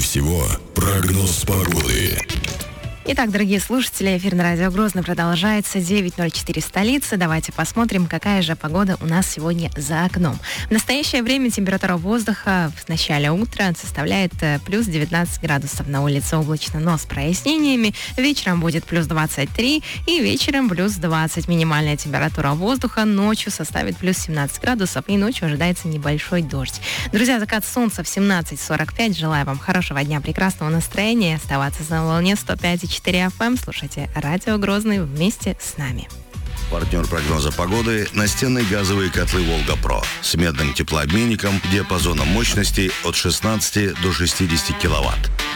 всего прогноз погоды. Итак, дорогие слушатели, эфир на радио Грозный продолжается. 9:04 столица. Давайте посмотрим, какая же погода у нас сегодня за окном. В настоящее время температура воздуха в начале утра составляет плюс 19 градусов. На улице облачно, но с прояснениями. Вечером будет плюс 23 и вечером плюс 20. Минимальная температура воздуха ночью составит плюс 17 градусов и ночью ожидается небольшой дождь. Друзья, закат солнца в 17:45. Желаю вам хорошего дня, прекрасного настроения. Оставаться на волне 105,4 FM. Слушайте радио Грозный вместе с нами. Партнер прогноза погоды – настенные газовые котлы «Волга-Про» с медным теплообменником диапазоном мощностей от 16 до 60 киловатт.